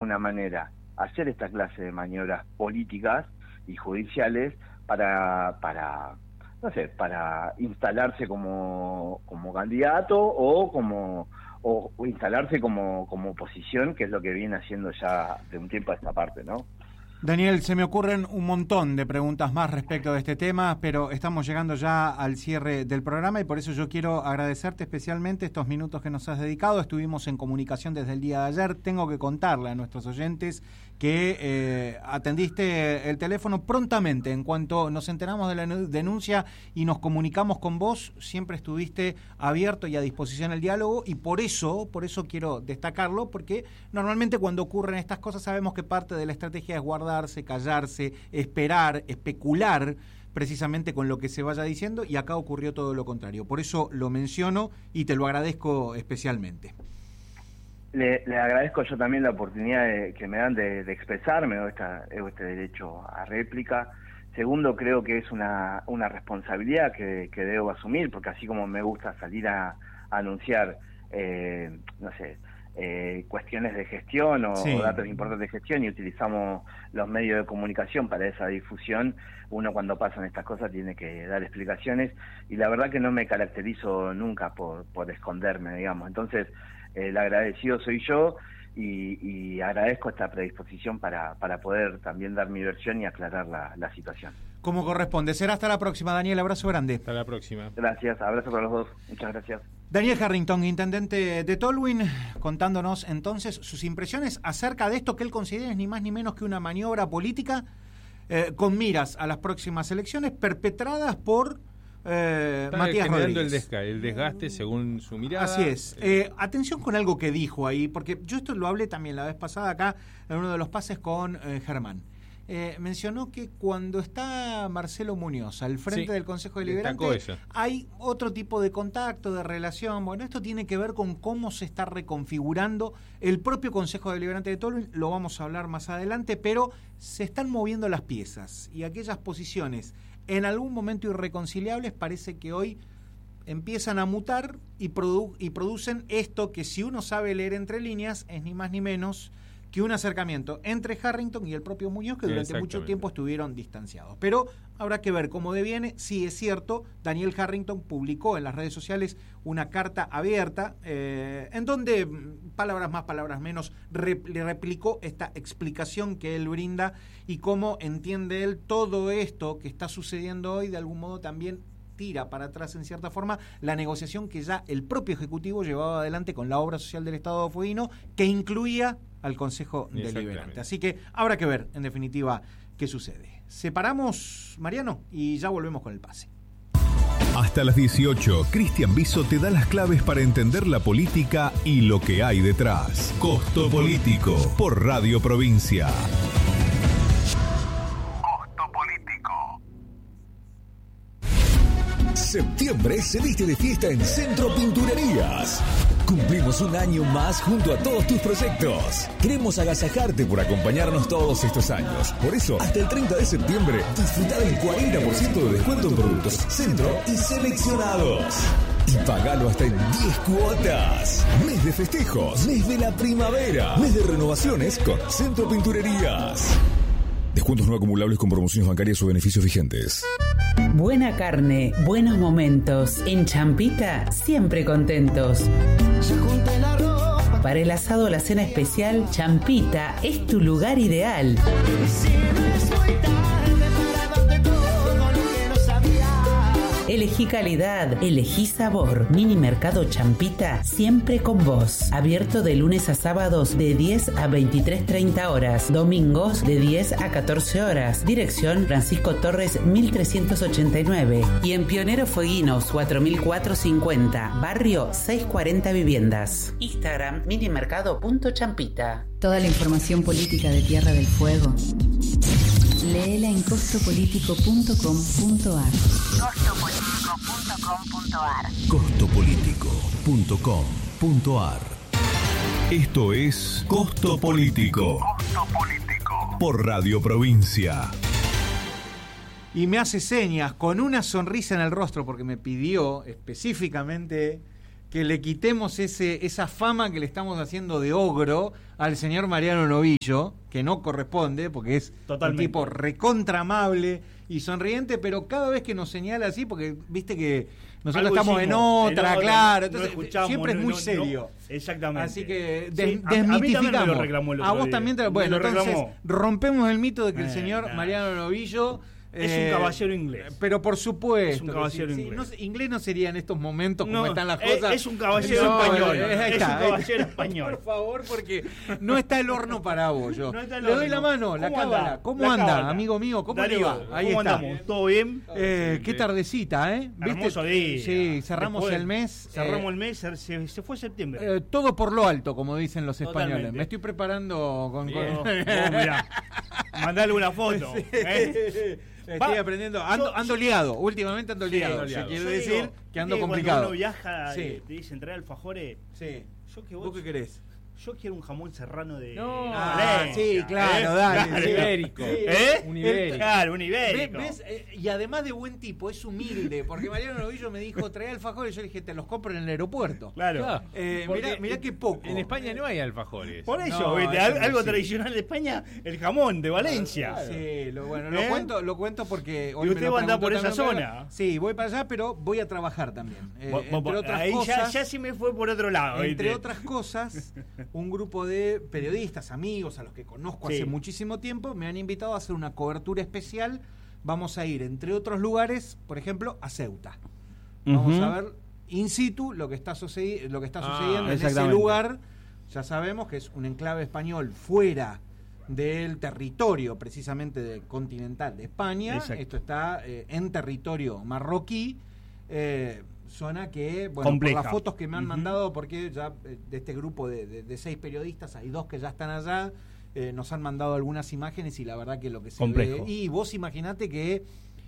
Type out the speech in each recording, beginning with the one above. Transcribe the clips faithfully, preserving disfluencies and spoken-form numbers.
alguna manera hacer esta clase de maniobras políticas y judiciales para, para no sé, para instalarse como, como candidato o como o, o instalarse como, como oposición, que es lo que viene haciendo ya de un tiempo a esta parte, ¿no? Daniel, se me ocurren un montón de preguntas más respecto de este tema, pero estamos llegando ya al cierre del programa y por eso yo quiero agradecerte especialmente estos minutos que nos has dedicado. Estuvimos en comunicación desde el día de ayer. Tengo que contarle a nuestros oyentes que eh, atendiste el teléfono prontamente. En cuanto nos enteramos de la denuncia y nos comunicamos con vos, siempre estuviste abierto y a disposición el diálogo, y por eso, por eso quiero destacarlo, porque normalmente cuando ocurren estas cosas sabemos que parte de la estrategia es guardarse, callarse, esperar, especular precisamente con lo que se vaya diciendo, y acá ocurrió todo lo contrario. Por eso lo menciono y te lo agradezco especialmente. Le, le agradezco yo también la oportunidad de, que me dan de, de expresarme, o esta, este derecho a réplica. Segundo, creo que es una, una responsabilidad que, que debo asumir, porque así como me gusta salir a, a anunciar, eh, no sé, eh, cuestiones de gestión o, sí. o datos importantes de gestión, y utilizamos los medios de comunicación para esa difusión, uno cuando pasan estas cosas tiene que dar explicaciones, y la verdad que no me caracterizo nunca por, por esconderme, digamos. Entonces, el agradecido soy yo, y, y agradezco esta predisposición para, para poder también dar mi versión y aclarar la, la situación. Como corresponde. Será hasta la próxima, Daniel. Abrazo grande. Hasta la próxima. Gracias, abrazo para los dos. Muchas gracias. Daniel Harrington, intendente de Tolwyn, contándonos entonces sus impresiones acerca de esto que él considera es ni más ni menos que una maniobra política eh, con miras a las próximas elecciones perpetradas por Eh, Matías Rodríguez. El, desca, el desgaste según su mirada. Así es. Eh, atención con algo que dijo ahí, porque yo esto lo hablé también la vez pasada acá en uno de los pases con eh, Germán. Eh, mencionó que cuando está Marcelo Muñoz al frente sí, del Consejo Deliberante hay otro tipo de contacto, de relación. Bueno, esto tiene que ver con cómo se está reconfigurando el propio Consejo Deliberante de Tolwyn, lo vamos a hablar más adelante, pero se están moviendo las piezas y aquellas posiciones en algún momento irreconciliables parece que hoy empiezan a mutar y, produ- y producen esto que, si uno sabe leer entre líneas, es ni más ni menos que un acercamiento entre Harrington y el propio Muñoz, que durante mucho tiempo estuvieron distanciados. Pero habrá que ver cómo deviene. Sí, es cierto, Daniel Harrington publicó en las redes sociales una carta abierta eh, en donde, palabras más, palabras menos, rep- le replicó esta explicación que él brinda y cómo entiende él todo esto que está sucediendo hoy, de algún modo también tira para atrás en cierta forma la negociación que ya el propio Ejecutivo llevaba adelante con la obra social del Estado fueguino, que incluía al Consejo Deliberante. Así que habrá que ver, en definitiva, qué sucede. Separamos, Mariano, y ya volvemos con el pase. Hasta las dieciocho, Cristian Biso te da las claves para entender la política y lo que hay detrás. Costo Político, por Radio Provincia. Costo Político. Septiembre se viste de fiesta en Centro Pinturerías. Cumplimos un año más junto a todos tus proyectos. Queremos agasajarte por acompañarnos todos estos años. Por eso, hasta el treinta de septiembre, disfruta del cuarenta por ciento de descuento en productos Centro y seleccionados. Y pagalo hasta en diez cuotas. Mes de festejos, mes de la primavera, mes de renovaciones con Centro Pinturerías. Descuentos no acumulables con promociones bancarias o beneficios vigentes. Buena carne, buenos momentos. En Champita, siempre contentos. Para el asado o la cena especial, Champita es tu lugar ideal. Elegí calidad, elegí sabor. Mini Mercado Champita, siempre con vos. Abierto de lunes a sábados de diez a veintitrés treinta horas. Domingos de diez a catorce horas. Dirección Francisco Torres mil trescientos ochenta y nueve. Y en Pionero Fueguinos cuatro mil cuatrocientos cincuenta. Barrio seiscientos cuarenta Viviendas. Instagram minimercado punto champita. Toda la información política de Tierra del Fuego, léela en costo político punto com punto a r. costo político punto com punto a r. costo político punto com punto a r. Esto es Costo Político. Costo Político. Por Radio Provincia. Y me hace señas con una sonrisa en el rostro porque me pidió específicamente que le quitemos ese esa fama que le estamos haciendo de ogro al señor Mariano Novillo, que no corresponde, porque es Totalmente. un tipo recontra amable y sonriente, pero cada vez que nos señala así, porque viste que nosotros Algo estamos hicimos, en otra, en otra, claro, no entonces escuchamos, siempre es no, muy no, serio. no, exactamente. Así que des- Sí, a- a mí también desmitificamos. me lo reclamó el otro a vos día. también te lo, Me bueno, lo entonces reclamó. rompemos el mito de que el Eh, señor nah. Mariano Novillo Es eh, un caballero inglés. Pero por supuesto. Es un que caballero sí, inglés. Sí, no sé, inglés no sería en estos momentos como No, están las es- cosas. es un caballero No, español. eh, ahí Es está, un ahí caballero está. español. Por favor, porque no está el horno para vos. Yo. No está el le doy horno. la mano, la ¿Cómo cábala. anda? ¿Cómo La anda, cábala. amigo mío? ¿Cómo le Darío, va? Ahí ¿cómo está. andamos? ¿Todo bien? Eh, qué tardecita, ¿eh? Hermoso día. Sí, cerramos Después- el mes. Cerramos eh, el mes, se, se fue septiembre. eh, todo por lo alto, como dicen los españoles. Totalmente. Me estoy preparando con... con- Vos, vos mirá, mandale una foto. ¿eh? Estoy Va, aprendiendo. Ando, yo- ando liado. Últimamente ando Sí, liado. ando Se liado. quiere Yo decir digo, que ando viste complicado. Cuando uno viaja Sí. y te dicen traer alfajores, Sí. yo que ¿Vos vos, qué querés? yo quiero un jamón serrano de No. Ah, Valencia, sí, claro, dale. Claro. sí. Ibérico. Sí, ¿Eh? Un ibérico. Claro, un ¿Ves? ibérico. ¿Ves? Eh, y además de buen tipo, es humilde, porque Mariano Novillo me dijo, trae alfajores, y yo le dije, te los compro en el aeropuerto. Claro. Claro, Eh, porque mirá, mirá qué poco. En España no hay alfajores. Por eso, No, ¿viste? eso Al- no algo existe. tradicional de España, el jamón de Valencia. Sí, lo, bueno, lo ¿Eh? cuento, lo cuento porque hoy ¿Y me usted lo va a andar por preguntó esa también, zona? pero- Sí, voy para allá, pero voy a trabajar también. Eh, Vos- vos- entre otras ahí ya, cosas, ya sí me fue por otro lado. entre ¿viste? otras cosas, un grupo de periodistas, amigos, a los que conozco Sí. hace muchísimo tiempo, me han invitado a hacer una cobertura especial. Vamos a ir, entre otros lugares, por ejemplo, a Ceuta. Vamos Ujú. a ver in situ lo que está, sucedi- lo que está Ah, sucediendo en ese exactamente. lugar. Ya sabemos que es un enclave español fuera del territorio precisamente de- continental de España. Exacto. Esto está eh, en territorio marroquí. Eh, zona que, bueno, Compleja. por las fotos que me han Ujú. mandado, porque ya eh, de este grupo de, de- de seis periodistas hay dos que ya están allá, eh, nos han mandado algunas imágenes y la verdad que lo que se Complejo. ve... Y vos imaginate que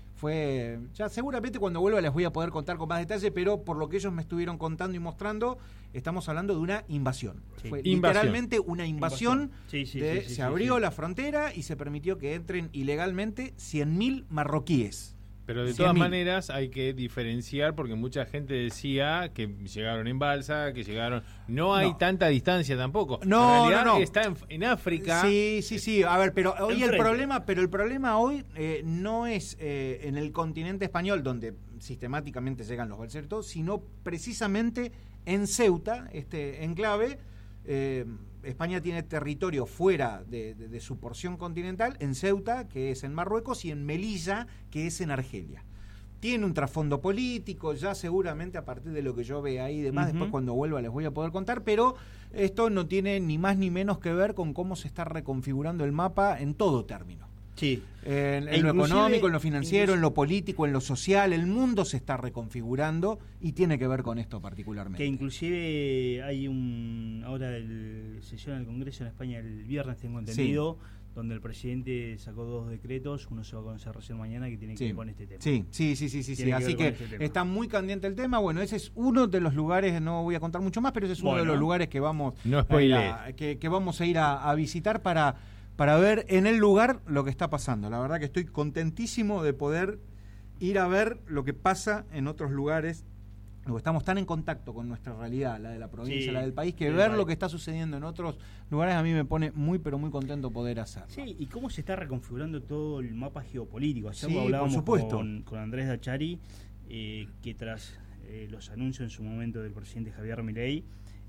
fue... Ya seguramente cuando vuelva les voy a poder contar con más detalle, pero por lo que ellos me estuvieron contando y mostrando, estamos hablando de una invasión. Sí. Fue Invasión. literalmente una invasión. Sí, sí, de- sí, sí, se sí, abrió sí. la frontera y se permitió que entren ilegalmente cien mil marroquíes. Pero de cien todas mil. maneras hay que diferenciar porque mucha gente decía que llegaron en balsa, que llegaron... No hay No. tanta distancia tampoco. No, en realidad no, no. está en, en África. Sí, sí, sí. A ver, pero hoy el Enfrente. problema, pero el problema hoy eh, no es eh, en el continente español donde sistemáticamente llegan los balseros, y todo, sino precisamente en Ceuta, este enclave. Eh, España tiene territorio fuera de, de- de su porción continental, en Ceuta, que es en Marruecos, y en Melilla, que es en Argelia. Tiene un trasfondo político, ya seguramente a partir de lo que yo vea ahí y demás, Ujú. después cuando vuelva les voy a poder contar, pero esto no tiene ni más ni menos que ver con cómo se está reconfigurando el mapa en todo término. Sí. En, E en lo inclusive- económico, en lo financiero, inclusive- en lo político, en lo social, el mundo se está reconfigurando y tiene que ver con esto particularmente. Que inclusive hay un ahora el sesión del Congreso en España el viernes, tengo entendido, donde el presidente sacó dos decretos, uno se va a conocer recién mañana, que tiene que Sí. ver con este tema. Sí, sí, sí, sí, sí, sí. Tiene que Así ver que con este tema. está muy candente el tema. Bueno, ese es uno de los lugares, no voy a contar mucho más, pero ese es uno de Bueno. los lugares que vamos No a ir spoilees. a, que, que vamos a ir a, a visitar para, para ver en el lugar lo que está pasando. La verdad que estoy contentísimo de poder ir a ver lo que pasa en otros lugares. Porque estamos tan en contacto con nuestra realidad, la de la provincia, Sí, la del país, que del ver país. lo que está sucediendo en otros lugares a mí me pone muy, pero muy contento poder hacerlo. Sí, y cómo se está reconfigurando todo el mapa geopolítico. Ayer Sí, lo hablábamos por supuesto. Con, con Andrés Dachari, eh, que tras eh, los anuncios en su momento del presidente Javier Milei,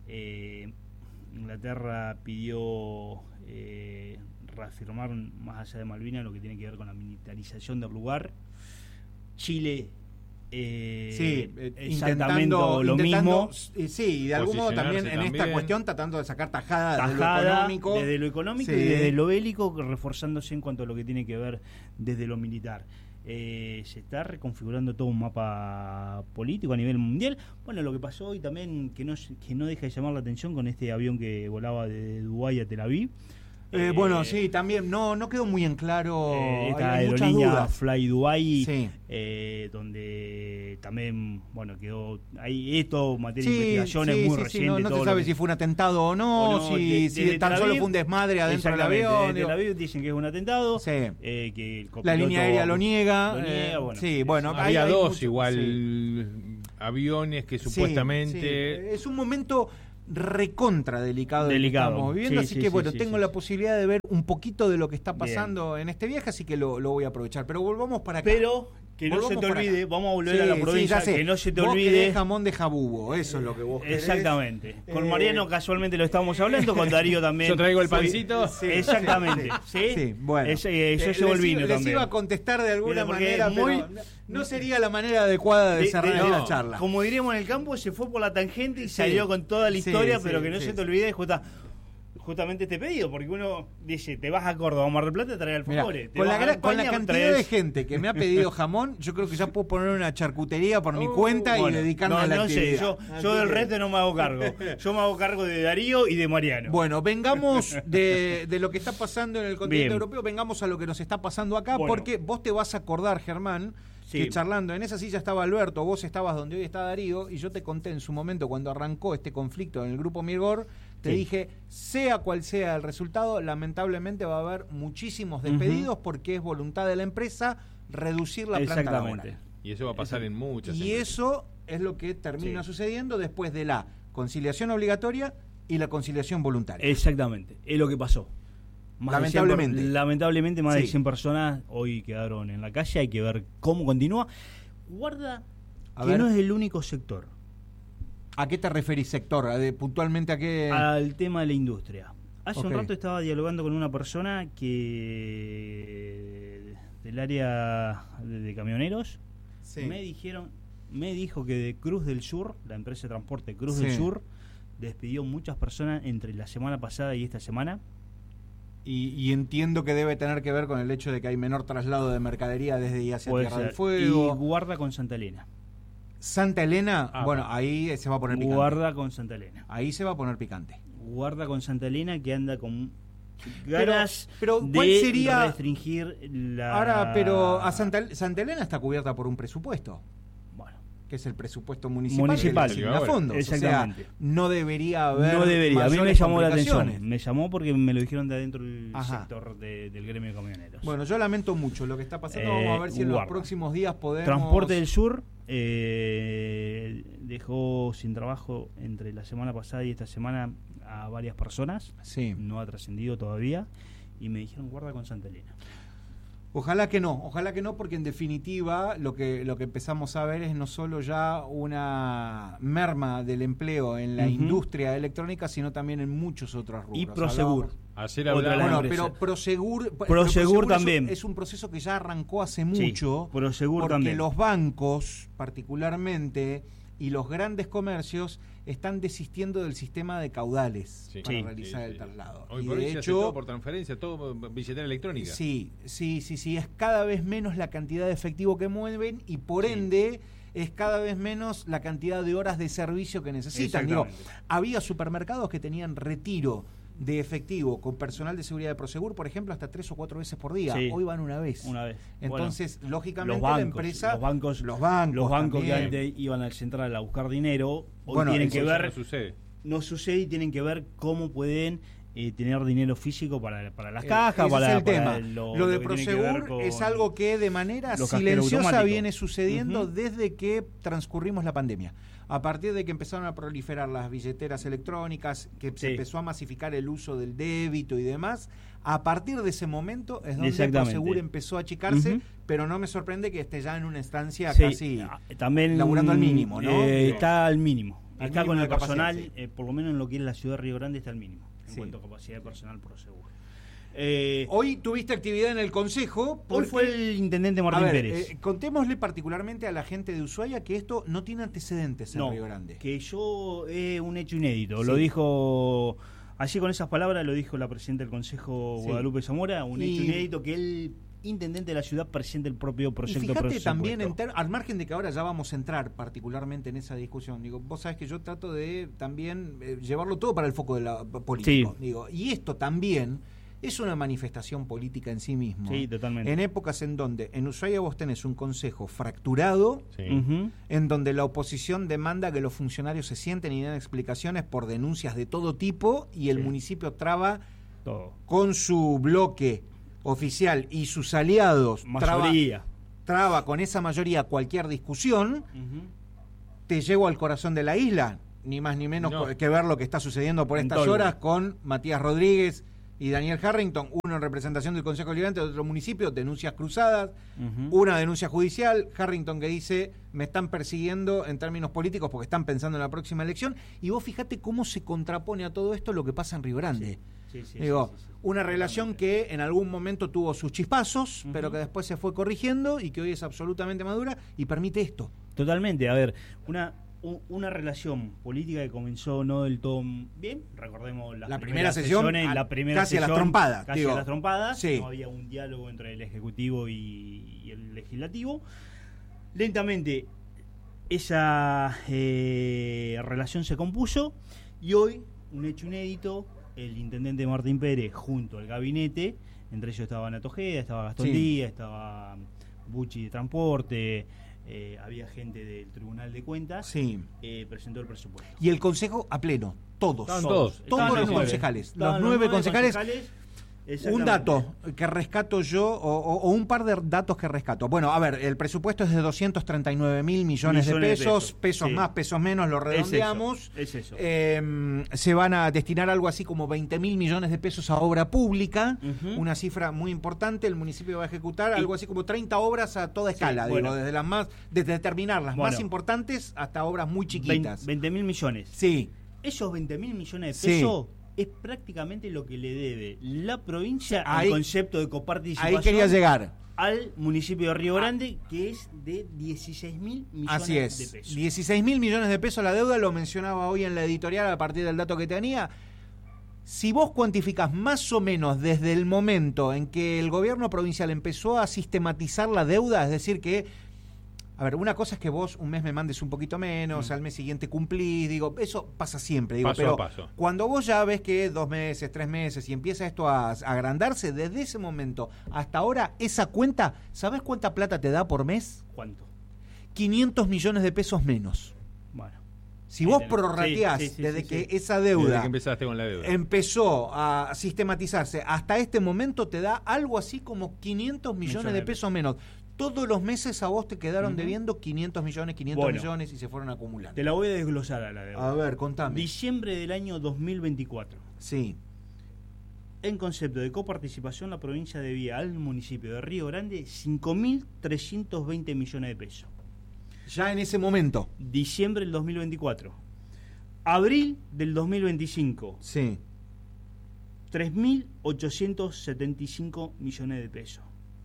eh, Inglaterra pidió eh, reafirmar más allá de Malvinas lo que tiene que ver con la militarización del lugar. Chile eh, Sí, eh, exactamente intentando, lo intentando, mismo. eh, sí, y de algún modo también Posicionarse en esta también. cuestión tratando de sacar tajada, de lo Tajada económico. desde lo económico Sí. y desde lo bélico, reforzándose en cuanto a lo que tiene que ver desde lo militar. Eh, se está reconfigurando todo un mapa político a nivel mundial. Bueno, lo que pasó hoy también, que no, que no deja de llamar la atención con este avión que volaba de Dubái a Tel Aviv. Eh, Eh, bueno, sí, también no no quedó muy en claro. Eh, esta hay muchas aerolínea dudas. Fly Dubai, Sí. eh, donde también, bueno, quedó ahí esto, materia Sí, de investigación, es sí, muy sí, sí, reciente. no, no todo se lo sabe que- si fue un atentado o no, o no, si, de- si desde tan Tel solo Aviv, fue un desmadre adentro del exactamente, avión. desde digo. Tel Aviv dicen que es un atentado. Sí. eh, que el La copiloto- línea aérea lo niega. lo niega, eh, bueno. sí, bueno, Había hay- hay dos mucho- igual sí. aviones que Sí, supuestamente... sí. Es un momento recontra delicado, Delicado. que estamos viviendo, Sí, así sí, que sí, bueno, sí, tengo sí, la sí. posibilidad de ver un poquito de lo que está Bien. pasando en este viaje, así que lo, lo voy a aprovechar. Pero volvamos para acá. Pero que no Volvamos se te para olvide, acá. vamos a volver Sí, a la sí, provincia, ya sé. que no se te Vos olvide. querés jamón de jabugo, eso es lo que vos querés. Exactamente. Con Eh, Mariano casualmente lo estábamos hablando, con Darío también. Yo traigo el Soy- pancito. Sí, Exactamente. ¿Sí? Sí, bueno. Es, eh, yo Eh, llevo el les vino iba- les también. iba a contestar de alguna Mira, porque manera, es muy- pero no, no sería la manera adecuada de De- cerrar de- la no, charla. Como diríamos en el campo, se fue por la tangente y Sí. salió con toda la Sí, historia, sí, pero que no sí, se te sí. olvide justa- justamente este pedido, porque uno dice, te vas a Córdoba o Mar del Plata, trae Mirá, alfajores. Te con, la, vas a gra- con la España, cantidad traes- de gente que me ha pedido jamón, yo creo que ya puedo poner una charcutería por mi Uh, cuenta bueno, y dedicarme no, a la no actividad. sé, yo, Así yo del que- resto no me hago cargo. Yo me hago cargo de Darío y de Mariano. Bueno, vengamos de, de lo que está pasando en el continente Bien. europeo, vengamos a lo que nos está pasando acá, Bueno. porque vos te vas a acordar, Germán, Sí. que charlando, en esa silla estaba Alberto, vos estabas donde hoy está Darío, y yo te conté en su momento, cuando arrancó este conflicto en el grupo Mirgor, te Sí. dije, sea cual sea el resultado, lamentablemente va a haber muchísimos despedidos porque es voluntad de la empresa reducir la planta Exactamente. laboral. Y eso va a pasar en muchas Y empresas. eso es lo que termina Sí. sucediendo después de la conciliación obligatoria y la conciliación voluntaria. Exactamente, es lo que pasó. Más de cien Lamentablemente. per- lamentablemente más Sí. de cien personas hoy quedaron en la calle, hay que ver cómo continúa. Guarda A que ver. no es el único sector. ¿A qué te referís, sector? ¿A de- puntualmente a qué? Al tema de la industria. Hace Ok. un rato estaba dialogando con una persona que del área de, de camioneros Sí. me dijeron, me dijo que de Cruz del Sur, la empresa de transporte Cruz Sí. del Sur, despidió muchas personas entre la semana pasada y esta semana. Y, y entiendo que debe tener que ver con el hecho de que hay menor traslado de mercadería desde y hacia Puede Tierra del ser. Fuego. Y guarda con Santa Elena. Santa Elena, Ah, bueno, bueno. ahí se va a poner picante. Guarda con Santa Elena. Ahí se va a poner picante. Guarda con Santa Elena que anda con ganas pero, ¿cuál de sería- restringir la... Ahora, pero a Santa, Santa Elena está cubierta por un presupuesto, Bueno, que es el presupuesto municipal, Municipal. que le asigna fondos. Exactamente. O sea, no debería haber no debería. A mí me mayores llamó la atención. complicaciones. Me llamó porque me lo dijeron de adentro del Ajá. sector de- del gremio de camioneros. Bueno, yo lamento mucho lo que está pasando. Eh, Vamos a ver si en los guarda. próximos días podemos... Transporte del Sur eh, dejó sin trabajo entre la semana pasada y esta semana a varias personas. Sí. No ha trascendido todavía. Y me dijeron guarda con Santa Elena. Ojalá que no, ojalá que no, porque en definitiva lo que lo que empezamos a ver es no solo ya una merma del empleo en la Ujú. industria electrónica, sino también en muchos otros rubros. Y Prosegur. Hablábamos- Ayer Otra hablaba... de las Bueno, empresas. pero Prosegur, pero Prosegur es un- también. Es un proceso que ya arrancó hace Sí, mucho, Prosegur porque también. los bancos, particularmente, y los grandes comercios están desistiendo del sistema de caudales Sí. para Sí, realizar sí, el sí. traslado. Hoy y por de hoy se hace hecho, todo por transferencia, todo billetera electrónica. Sí, sí, sí, sí, es cada vez menos la cantidad de efectivo que mueven y por Sí. ende es cada vez menos la cantidad de horas de servicio que necesitan. Digo, Exactamente. había supermercados que tenían retiro de efectivo con personal de seguridad de Prosegur, por ejemplo, hasta tres o cuatro veces por día. Sí. Hoy van una vez. Una vez. Entonces, Bueno, lógicamente los bancos, la empresa, los bancos, los bancos, los bancos que también. antes iban al central a buscar dinero, hoy Bueno, tienen eso que ya ver, no sucede. no sucede y tienen que ver cómo pueden eh, tener dinero físico para, para las Eh, cajas, ese para, es el para tema. lo, Lo de lo que tiene que ver Prosegur con es algo que de manera los cajeros silenciosa automáticos. viene sucediendo Ujú. desde que transcurrimos la pandemia. A partir de que empezaron a proliferar las billeteras electrónicas, que se Sí. empezó a masificar el uso del débito y demás, a partir de ese momento es donde Exactamente. Prosegur empezó a achicarse, Ujú. pero no me sorprende que esté ya en una instancia Sí, casi... ah, también laburando al mínimo, ¿no? eh, Digo, está al mínimo. al Está mínimo con de el capacidad, personal, sí. eh, por lo menos en lo que es la ciudad de Río Grande está al mínimo en Sí. cuanto a capacidad de personal Prosegur. Eh, Hoy tuviste actividad en el Consejo. hoy porque- fue el intendente A Martín ver, Pérez. eh, contémosle particularmente a la gente de Ushuaia que esto no tiene antecedentes en No, Río Grande. que yo es un hecho inédito. Lo Sí. dijo, así con esas palabras lo dijo la presidenta del Consejo, Sí. Guadalupe Zamora, un Y- hecho inédito que el intendente de la ciudad presente el propio Y proyecto de fíjate presupuesto. también, en ter- al margen de que ahora ya vamos a entrar particularmente en esa discusión, digo, vos sabés que yo trato de también eh, llevarlo todo para el foco de la político. Sí. Digo, y esto también es una manifestación política en sí mismo. Sí, totalmente. En épocas en donde en Ushuaia vos tenés un consejo fracturado, Sí. Ujú. en donde la oposición demanda que los funcionarios se sienten y den explicaciones por denuncias de todo tipo y el Sí. municipio traba Todo. con su bloque oficial y sus aliados traba, Mayoría. traba con esa mayoría cualquier discusión, Ujú. te llevo al corazón de la isla, ni más ni menos No. que ver lo que está sucediendo por En estas Tolwyn. horas con Matías Rodríguez y Daniel Harrington, uno en representación del Consejo Deliberante de otro municipio, denuncias cruzadas, Ujú. una denuncia judicial, Harrington que dice, me están persiguiendo en términos políticos porque están pensando en la próxima elección, y vos fíjate cómo se contrapone a todo esto lo que pasa en Río Grande. Sí, sí, Digo, sí, sí, sí. una relación que en algún momento tuvo sus chispazos, Ujú. pero que después se fue corrigiendo y que hoy es absolutamente madura y permite esto. Totalmente, a ver, una u- una relación política que comenzó no del todo bien, recordemos las La primera primeras sesión, sesiones, a- la primera casi a las sesión, trompadas, casi digo. a las trompadas, Sí. no había un diálogo entre el Ejecutivo y, y el Legislativo. Lentamente esa eh, relación se compuso y hoy, un hecho inédito, el intendente Martín Pérez junto al gabinete, entre ellos estaba Nato Ojeda, estaba Gastón Sí. Díaz, estaba Bucci de Transporte, eh, había gente del Tribunal de Cuentas, Sí. eh, presentó el presupuesto. Y el Consejo a pleno, todos. Estaban todos. Todos Estaban los los nueve. concejales. Estaban Los nueve concejales. Un exactamente. dato que rescato yo, o, o- o un par de datos que rescato. Bueno, a ver, el presupuesto es de doscientos treinta y nueve mil millones, Millones de de pesos, pesos, pesos sí. más, pesos menos, lo redondeamos. Es eso. Eh, se van a destinar algo así como veinte mil millones de pesos a obra pública, Ujú. una cifra muy importante. El municipio va a ejecutar Y- algo así como treinta obras a toda Sí, escala, bueno. digo, desde las más, desde terminar las Bueno. más importantes hasta obras muy chiquitas. veinte mil millones. Sí, Esos veinte mil millones de Sí. pesos es prácticamente lo que le debe la provincia Ahí- al concepto de coparticipación ahí quería llegar. al municipio de Río Grande, que es de dieciséis mil millones Así es. de pesos. dieciséis mil millones de pesos la deuda, lo mencionaba hoy en la editorial a partir del dato que tenía. Si vos cuantificás más o menos desde el momento en que el gobierno provincial empezó a sistematizar la deuda, es decir que, a ver, una cosa es que vos un mes me mandes un poquito menos, Mm. al mes siguiente cumplís, digo, eso pasa siempre, digo, Paso pero a paso. cuando vos ya ves que dos meses, tres meses y empieza esto a, a agrandarse, desde ese momento hasta ahora, esa cuenta, ¿sabés cuánta plata te da por mes? ¿Cuánto? quinientos millones de pesos menos. Bueno. Si vos Sí, prorrateás sí, sí, desde sí, que sí. esa Desde deuda que empezaste con la deuda. empezó a sistematizarse hasta este momento, te da algo así como quinientos millones Millones de de pesos menos. Todos los meses a vos te quedaron Ujú. debiendo quinientos millones, quinientos Bueno. millones y se fueron acumulando. Te la voy a desglosar a la deuda. A ver, contame. Diciembre del año dos mil veinticuatro. Sí, En concepto de coparticipación, la provincia debía al municipio de Río Grande cinco mil trescientos veinte millones de pesos. ya en ese momento. Diciembre del dos mil veinticuatro. Abril del dos mil veinticinco, Sí. tres mil ochocientos setenta y cinco millones de pesos.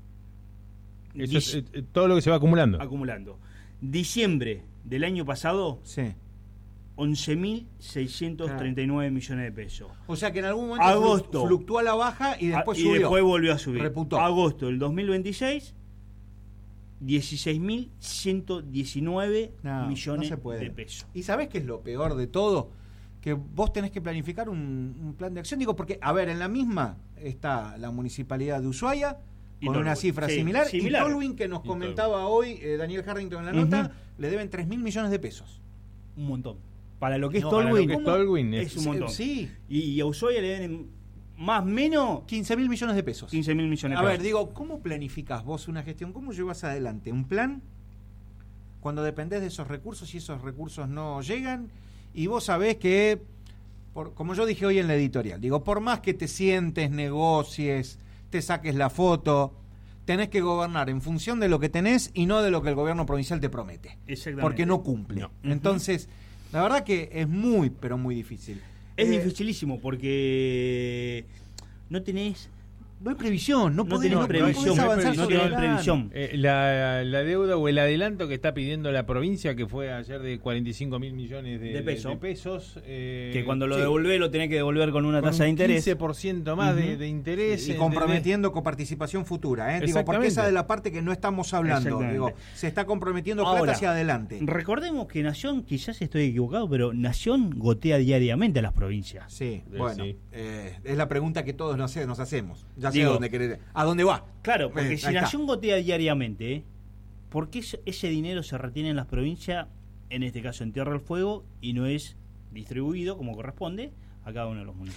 Eso es, Dic- eh, todo lo que se va acumulando. acumulando. Diciembre del año pasado, Sí. once mil seiscientos treinta y nueve millones de pesos. O sea que en algún momento Agosto. flu- fluctuó a la baja y después Ah, y subió. después volvió a subir. Reputó. Agosto del dos mil veintiséis, dieciséis mil ciento diecinueve No, millones no se puede. de pesos. ¿Y sabés qué es lo peor de todo? Que vos tenés que planificar un, un plan de acción. Digo, porque, a ver, en la misma está la municipalidad de Ushuaia, Y con Tolwyn. una cifra Sí, similar, similar. y Tolwyn, que nos Y comentaba hoy eh, Daniel Harrington en la Ujú. nota, le deben tres mil millones de pesos. Un montón. Para lo que es No, para lo Tolwyn, que es ¿cómo? Tolwyn es, es- un montón. Sí, Y, y a Ushuaia le deben más menos quince mil millones de pesos. quince mil millones A de ver, pesos. digo, ¿cómo planificás vos una gestión? ¿Cómo llevas adelante un plan cuando dependés de esos recursos y esos recursos no llegan? Y vos sabés que, por, como yo dije hoy en la editorial, digo, por más que te sientes, negocies, te saques la foto, tenés que gobernar en función de lo que tenés y no de lo que el gobierno provincial te promete. Exactamente. Porque no cumple. No. Entonces, la verdad que es muy, pero muy difícil. Es Eh, dificilísimo porque no tenés No hay previsión, no, No podés, tenés no, previsión, podés no hay avanzar previsión, sobre no el tenés plan. previsión. Eh, la, la deuda o el adelanto que está pidiendo la provincia, que fue ayer de cuarenta y cinco mil millones de, De peso. de pesos, eh, que cuando lo sí, devolvés lo tenés que devolver con una con tasa de un interés. quince por ciento más de, Ujú. de interés. Y ¿entendés? comprometiendo coparticipación futura, ¿eh? Digo, porque Exactamente. esa es la parte que no estamos hablando. Exactamente. Digo, se está comprometiendo plata Ahora, hacia adelante. Recordemos que Nación, quizás estoy equivocado, pero Nación gotea diariamente a las provincias. Sí, Eh, bueno, sí. eh, es la pregunta que todos nos, nos hacemos. Ya sé Digo, a dónde querés, a dónde va. Claro, porque Eh, si ahí está. Nación gotea diariamente, ¿eh? ¿por qué ese- ese dinero se retiene en las provincias, en este caso en Tierra del Fuego, y no es distribuido como corresponde a cada uno de los municipios?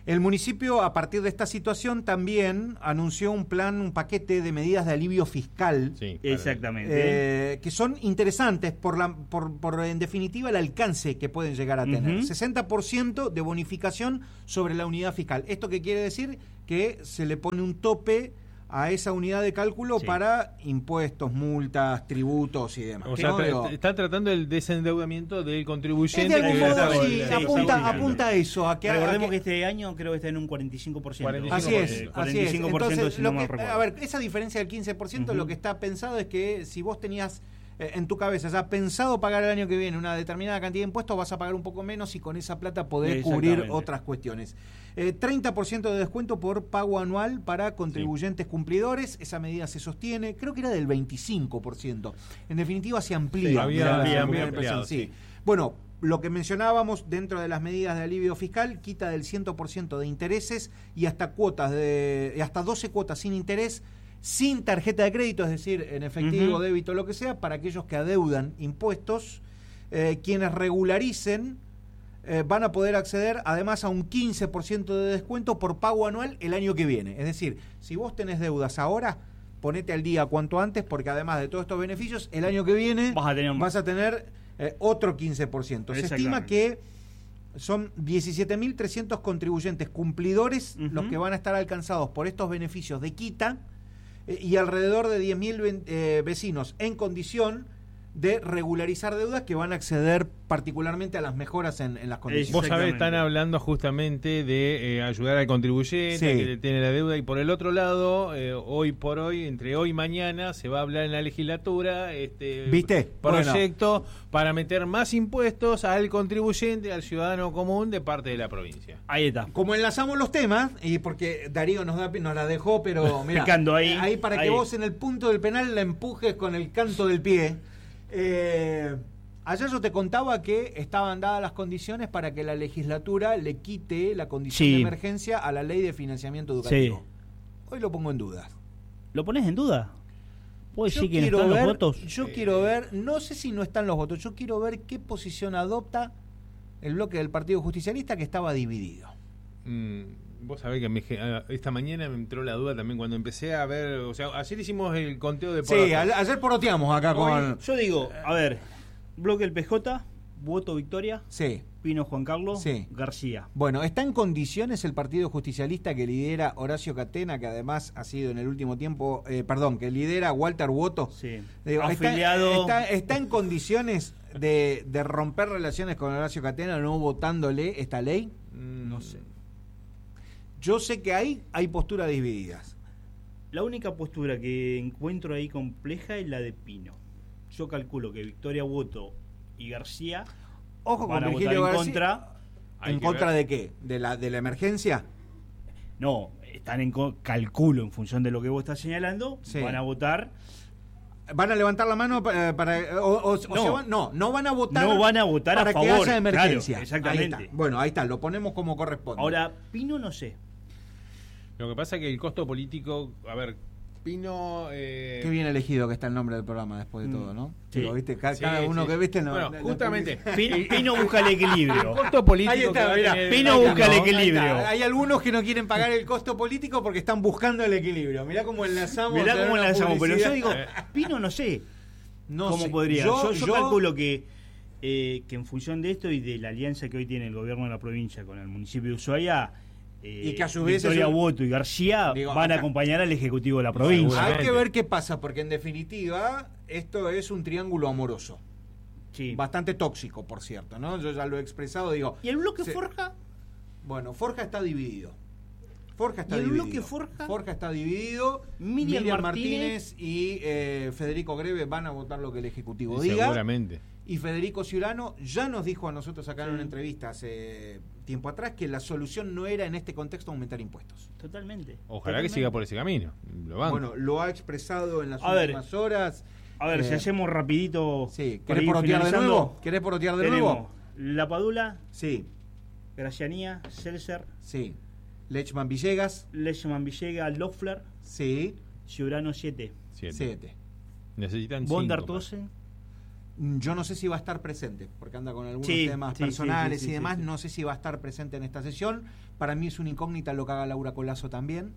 El municipio, a partir de esta situación, también anunció un plan, un paquete de medidas de alivio fiscal. Sí, exactamente. Eh, que son interesantes por, la, por, por, en definitiva, el alcance que pueden llegar a tener. Uh-huh. sesenta por ciento de bonificación sobre la unidad fiscal. ¿Esto qué quiere decir? Que se le pone un tope a esa unidad de cálculo sí. para impuestos, multas, tributos y demás. O sea, no, tra digo, está tratando el desendeudamiento del contribuyente. Es de algún modo, sí, sí, apunta, sí, apunta a eso. A que, Recordemos a que, que este año creo que está en un cuarenta y cinco por ciento. cuarenta y cinco por ciento. Así es, así es. Entonces, si lo no que, mal recuerdo. a ver, esa diferencia del quince por ciento, uh-huh. lo que está pensado es que si vos tenías eh, en tu cabeza ya pensado pagar el año que viene una determinada cantidad de impuestos, vas a pagar un poco menos y con esa plata podés cubrir otras cuestiones. Eh, treinta por ciento de descuento por pago anual para contribuyentes sí. cumplidores. Esa medida se sostiene, creo que era del veinticinco por ciento. En definitiva se amplía. Sí, había, la, había, la, había la ampliado, sí. sí. Bueno, lo que mencionábamos dentro de las medidas de alivio fiscal, quita del cien por ciento de intereses y hasta cuotas de hasta doce cuotas sin interés, sin tarjeta de crédito, es decir, en efectivo, uh-huh. débito, lo que sea, para aquellos que adeudan impuestos. Eh, quienes regularicen Eh, van a poder acceder además a un quince por ciento de descuento por pago anual el año que viene. Es decir, si vos tenés deudas ahora, ponete al día cuanto antes, porque además de todos estos beneficios, el año que viene vas a tener, vas a tener eh, otro quince por ciento. Se estima que son diecisiete mil trescientos contribuyentes cumplidores uh-huh. los que van a estar alcanzados por estos beneficios de quita eh, y alrededor de diez mil eh, vecinos en condición de regularizar deudas que van a acceder particularmente a las mejoras en, en las condiciones. Vos sabés, están hablando justamente de eh, ayudar al contribuyente sí. que tiene la deuda, y por el otro lado, eh, hoy por hoy, entre hoy y mañana, se va a hablar en la legislatura este ¿Viste? proyecto bueno. para meter más impuestos al contribuyente, al ciudadano común de parte de la provincia. Ahí está. Como enlazamos los temas, y porque Darío nos, da, nos la dejó, pero mira, ahí, ahí para ahí. que vos en el punto del penal la empujes con el canto del pie. Eh, ayer yo te contaba que estaban dadas las condiciones para que la legislatura le quite la condición sí. de emergencia a la ley de financiamiento educativo. Sí. Hoy lo pongo en duda. ¿Lo pones en duda? ¿Puedo decir que no están los votos? Yo eh, quiero ver, no sé si no están los votos, yo quiero ver qué posición adopta el bloque del Partido Justicialista, que estaba dividido. Mm. Vos sabés que me, esta mañana me entró la duda también cuando empecé a ver, o sea, ayer hicimos el conteo de porotos. Sí, a, ayer poroteamos acá Hoy, con... Yo digo, a ver, bloque del P J, voto Victoria, sí. Pino Juan Carlos, sí. García. Bueno, ¿está en condiciones el Partido Justicialista que lidera Horacio Catena, que además ha sido en el último tiempo, eh, perdón, que lidera Walter Woto? Sí. Digo, afiliado... Está, está, está en condiciones de, de romper relaciones con Horacio Catena no votándole esta ley? Mm, no sé. Yo sé que ahí hay posturas divididas. La única postura que encuentro ahí compleja es la de Pino. Yo calculo que Victoria Woto y García Ojo van con a Virgilio votar en García. contra. ¿En contra ver. de qué? ¿De la, de la emergencia? No, están en calculo en función de lo que vos estás señalando, sí. van a votar. ¿Van a levantar la mano para, para o, o, no. o se van, no, no van a votar. No van a votar para a favor. Que haya emergencia. Claro, exactamente. Ahí está. Bueno, ahí está, lo ponemos como corresponde. Ahora, Pino no sé. Lo que pasa es que el costo político, a ver, Pino... Eh... Qué bien elegido que está el nombre del programa después de todo, ¿no? Sí. Digo, ¿viste? Cada, sí, cada uno sí. que viste... No, bueno, no, justamente... Pino, Pino busca el equilibrio. El costo político... Ahí está, mirá, Pino busca el equilibrio. Hay algunos que no quieren pagar el costo político porque están buscando el equilibrio. Mirá cómo enlazamos. Mirá cómo enlazamos, pero yo digo, Eh. Pino no sé no cómo sé. podría. Yo, yo, yo, yo calculo que, eh, que en función de esto y de la alianza que hoy tiene el gobierno de la provincia con el municipio de Ushuaia... Eh, y que a su vez Victoria eso, Woto y García digo, van acá, a acompañar al Ejecutivo de la provincia. Hay que ver qué pasa, porque en definitiva esto es un triángulo amoroso. Sí. Bastante tóxico, por cierto, ¿no? Yo ya lo he expresado, digo... ¿Y el bloque se, Forja? Bueno, Forja está dividido. Forja está ¿Y el dividido. bloque Forja? Forja está dividido. Miriam, Miriam Martínez, Martínez y eh, Federico Greve van a votar lo que el Ejecutivo y diga. Seguramente. Y Federico Ciurano ya nos dijo a nosotros acá en una entrevista hace tiempo atrás que la solución no era en este contexto aumentar impuestos. Totalmente. Ojalá Totalmente. que siga por ese camino. Lo banco. Bueno, lo ha expresado en las a últimas ver, horas. A ver, eh, si hacemos rapidito... Sí, ¿querés porotear de nuevo? ¿Querés porotear de tenemos nuevo? La Padula, Sí, Gracianía, Seltzer, sí. Lechman Villegas, Lechman Villegas, Loeffler, sí. Ciurano siete. Siete. Siete. Necesitan Bondar cinco. Tosen, Yo no sé si va a estar presente, porque anda con algunos sí, temas sí, personales sí, sí, y demás. sí, sí. No sé si va a estar presente en esta sesión. Para mí es una incógnita lo que haga Laura Colazo también.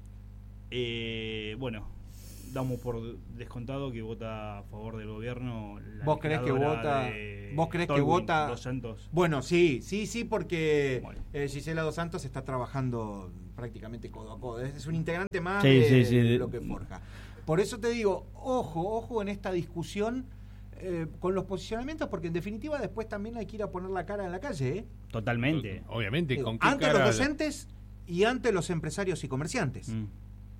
Eh, bueno, damos por descontado que vota a favor del gobierno. La ¿Vos crees que vota? ¿Vos crees que vota? Dos Santos. Bueno, sí, sí, sí, porque Bueno. eh, Gisela Dos Santos está trabajando prácticamente codo a codo. Es un integrante más Sí, de, sí, sí, de de- lo que forja. Por eso te digo, ojo, ojo en esta discusión eh, con los posicionamientos, porque en definitiva después también hay que ir a poner la cara en la calle, ¿eh? Totalmente. Obviamente, Digo, ¿con qué ante cara? los docentes y ante los empresarios y comerciantes. Mm.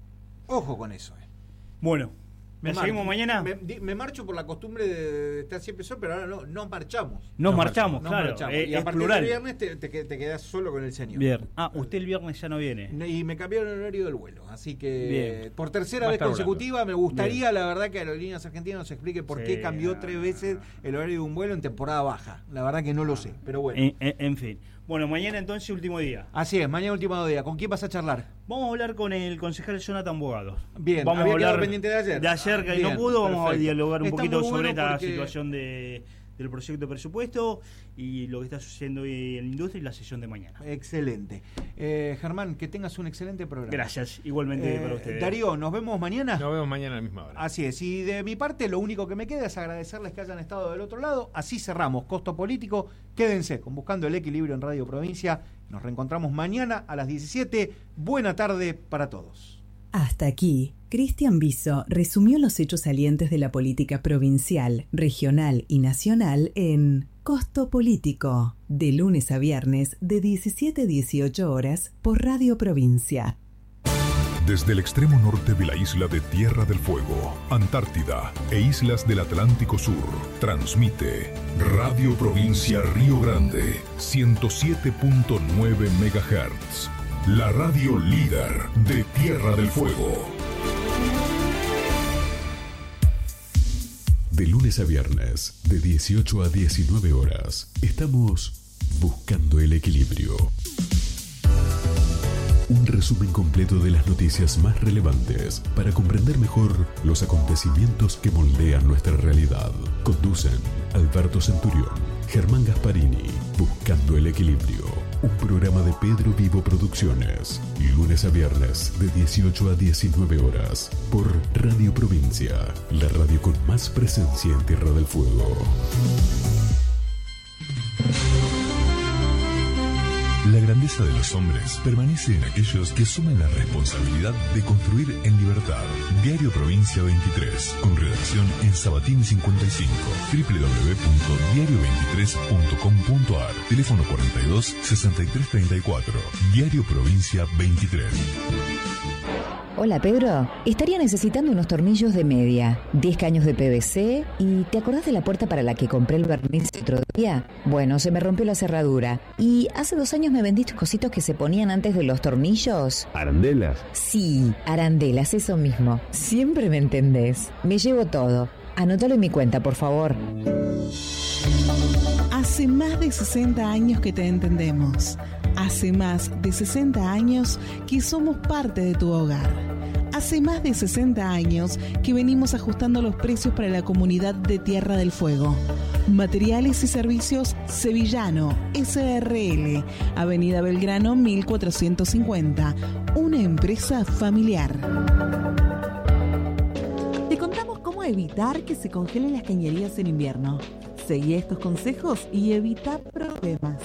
Ojo con eso, ¿eh? Bueno, ¿la mar- seguimos mañana? Me, di- me marcho por la costumbre de, de estar siempre solo, pero ahora no, no marchamos. Nos No marchamos, nos claro. marchamos. eh, y a es partir plural. del viernes te, te, te quedas solo con el señor. Bien. Ah, usted el viernes ya no viene. Y me cambiaron el horario del vuelo, así que Bien. por tercera Va a vez estar consecutiva me gustaría, la verdad, que Aerolíneas Argentinas nos explique por Sí, qué cambió no, tres no, veces no. el horario de un vuelo en temporada baja. La verdad que no lo sé, pero bueno. En, en- en fin. Bueno, mañana entonces último día. Así es, mañana último día. ¿Con quién vas a charlar? Vamos a hablar con el concejal Jonathan Bogados. Bien, vamos había a quedado hablar pendiente de ayer. De ayer que Bien, no pudo, vamos a perfecto. dialogar un Está poquito muy sobre bueno esta porque- situación de, del proyecto de presupuesto y lo que está sucediendo hoy en la industria y la sesión de mañana. Excelente. Eh, Germán, que tengas un excelente programa. Gracias, igualmente Eh, para ustedes. Darío, ¿nos vemos mañana? Nos vemos mañana a la misma hora. Así es, y de mi parte lo único que me queda es agradecerles que hayan estado del otro lado. Así cerramos Costo Político. Quédense con Buscando el Equilibrio en Radio Provincia. Nos reencontramos mañana a las diecisiete. Buena tarde para todos. Hasta aquí, Cristian Biso resumió los hechos salientes de la política provincial, regional y nacional en Costo Político, de lunes a viernes de diecisiete a dieciocho horas por Radio Provincia. Desde el extremo norte de la isla de Tierra del Fuego, Antártida e islas del Atlántico Sur, transmite Radio Provincia Río Grande, ciento siete punto nueve megahertz. La radio líder de Tierra del Fuego. De lunes a viernes, de dieciocho a diecinueve horas, estamos buscando el equilibrio. Un resumen completo de las noticias más relevantes para comprender mejor los acontecimientos que moldean nuestra realidad. Conducen Alberto Centurión, Germán Gasparini, Buscando el Equilibrio. Un programa de Pedro Vivo Producciones. Lunes a viernes de dieciocho a diecinueve horas por Radio Provincia, la radio con más presencia en Tierra del Fuego. La grandeza de los hombres permanece en aquellos que asumen la responsabilidad de construir en libertad. Diario Provincia veintitrés, con redacción en Sabatini cincuenta y cinco, doble u doble u doble u punto diario veintitrés punto com punto a r, teléfono cuarenta y dos, sesenta y tres treinta y cuatro, Diario Provincia veintitrés. Hola Pedro, estaría necesitando unos tornillos de media, diez caños de P V C y ¿te acordás de la puerta para la que compré el barniz el otro día? Bueno, se me rompió la cerradura y hace dos años me vendiste cositos que se ponían antes de los tornillos. ¿Arandelas? Sí, arandelas, eso mismo. Siempre me entendés. Me llevo todo. Anótalo en mi cuenta, por favor. Hace más de sesenta años que te entendemos. Hace más de sesenta años que somos parte de tu hogar. Hace más de sesenta años que venimos ajustando los precios para la comunidad de Tierra del Fuego. Materiales y Servicios Sevillano, S R L, Avenida Belgrano mil cuatrocientos cincuenta, una empresa familiar. Te contamos cómo evitar que se congelen las cañerías en invierno. Seguí estos consejos y evita problemas.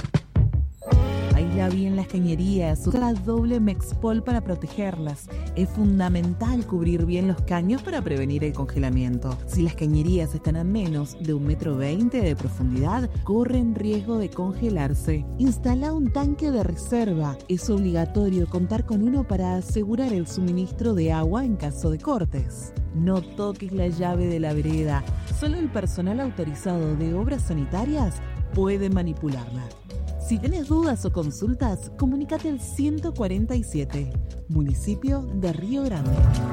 Aísla bien las cañerías, usa doble Mexpol para protegerlas. Es fundamental cubrir bien los caños para prevenir el congelamiento. Si las cañerías están a menos de un metro veinte de profundidad, corren riesgo de congelarse. Instala un tanque de reserva. Es obligatorio contar con uno para asegurar el suministro de agua en caso de cortes. No toques la llave de la vereda. Solo el personal autorizado de obras sanitarias puede manipularla. Si tenés dudas o consultas, comunícate al ciento cuarenta y siete, municipio de Río Grande.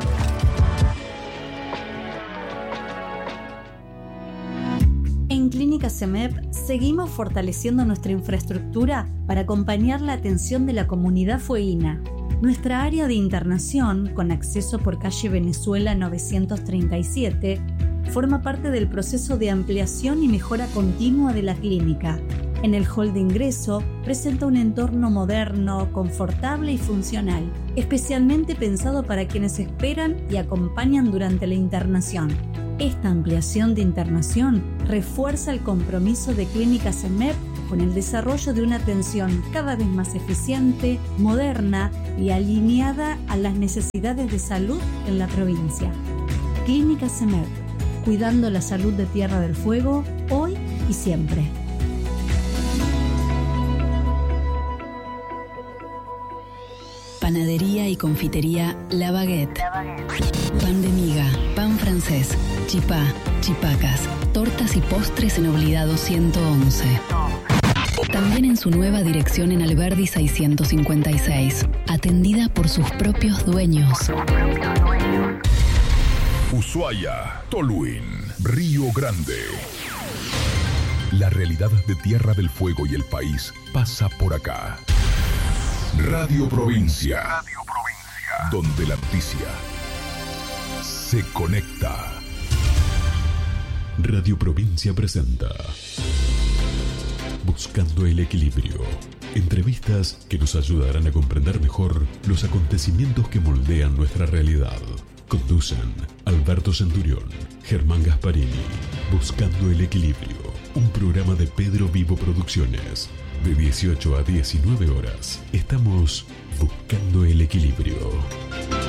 En Clínica CEMEP seguimos fortaleciendo nuestra infraestructura para acompañar la atención de la comunidad fueguina. Nuestra área de internación, con acceso por calle Venezuela novecientos treinta y siete, forma parte del proceso de ampliación y mejora continua de la clínica. En el hall de ingreso presenta un entorno moderno, confortable y funcional, especialmente pensado para quienes esperan y acompañan durante la internación. Esta ampliación de internación refuerza el compromiso de Clínica CEMEP con el desarrollo de una atención cada vez más eficiente, moderna y alineada a las necesidades de salud en la provincia. Clínica CEMEP, cuidando la salud de Tierra del Fuego, hoy y siempre. Panadería y confitería La Baguette. Pan de miga, pan francés, chipá, chipacas, tortas y postres en Obligado ciento once. También en su nueva dirección en Alberdi seiscientos cincuenta y seis, atendida por sus propios dueños. Ushuaia, Tolwyn, Río Grande. La realidad de Tierra del Fuego y el país pasa por acá. Radio Provincia. Radio Provincia. Donde la noticia se conecta. Radio Provincia presenta Buscando el Equilibrio. Entrevistas que nos ayudarán a comprender mejor los acontecimientos que moldean nuestra realidad. Conducen Alberto Centurión, Germán Gasparini. Buscando el Equilibrio. Un programa de Pedro Vivo Producciones. De dieciocho a diecinueve horas, estamos buscando el equilibrio.